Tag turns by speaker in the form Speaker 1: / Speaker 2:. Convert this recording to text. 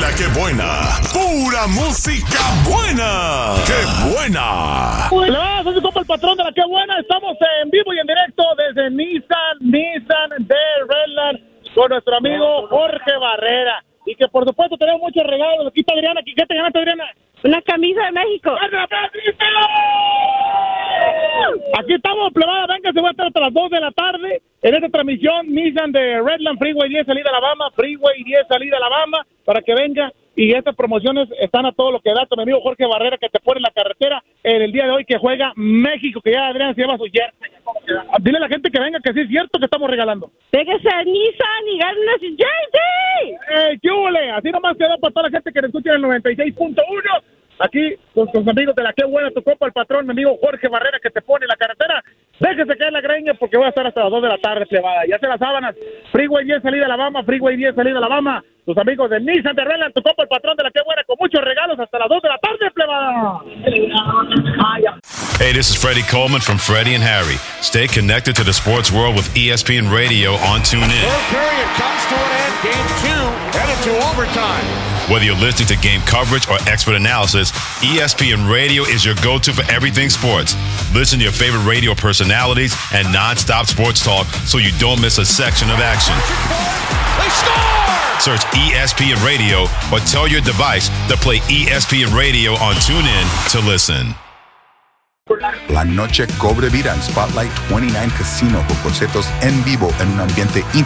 Speaker 1: La que buena. Pura música buena. ¡Qué buena!
Speaker 2: Hola, soy su compa el patrón de La Que Buena. Estamos en vivo y en directo desde Nissan de Redland con nuestro amigo Jorge Barrera. Y que por supuesto tenemos muchos regalos. Aquí está Adriana. ¿Qué te ganaste, Adriana?
Speaker 3: Una camisa de México.
Speaker 2: Aquí estamos, plebada. Venga, se va a estar hasta las 2 de la tarde en esta transmisión Nissan de Redland, Freeway 10, salida a Alabama, Freeway 10, salida a Alabama, para que venga. Y estas promociones están a todo lo que da con mi amigo Jorge Barrera, que te pone en la carretera en el día de hoy que juega México, que ya Adrián se lleva su jersey. Dile a la gente que venga, que sí es cierto que estamos regalando.
Speaker 3: Pégase a Nissan y gane su jersey.
Speaker 2: ¡Qué hule! Así nomás queda para toda la gente que nos escucha en el 96.1. Aquí con tus amigos de La Que Buena, tu copa, el patrón, mi amigo Jorge Barrera, que te pone en la carretera. Déjese caer la greña porque voy a estar hasta las 2 de la tarde, plebada. Ya se las sábanas. Freeway 10, salida a Alabama, Freeway 10, salida a Alabama. Tus amigos de Nissan de Redland, tu copa, el patrón de La Que Buena, con muchos regalos hasta las 2 de la tarde, plebada.
Speaker 4: Hey, this is Freddie Coleman from Freddie and Harry. Stay connected to the sports world with ESPN Radio on TuneIn.
Speaker 5: Third period comes to an end. Game 2 headed to overtime.
Speaker 4: Whether you're listening to game coverage or expert analysis, ESPN Radio is your go-to for everything sports. Listen to your favorite radio personalities and non-stop sports talk so you don't miss a section of action.
Speaker 5: They score!
Speaker 4: Search ESPN Radio or tell your device to play ESPN Radio on TuneIn to listen.
Speaker 6: La noche cobre vida en Spotlight 29 Casino con conciertos en vivo en un ambiente